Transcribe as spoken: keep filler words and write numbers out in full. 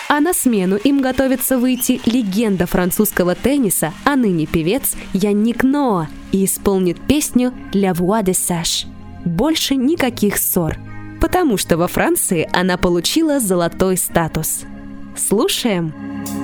А на смену им готовится выйти легенда французского тенниса, а ныне певец Янник Ноа, и исполнит песню «La Voix des Sages». Больше никаких ссор, потому что во Франции она получила золотой статус. Слушаем!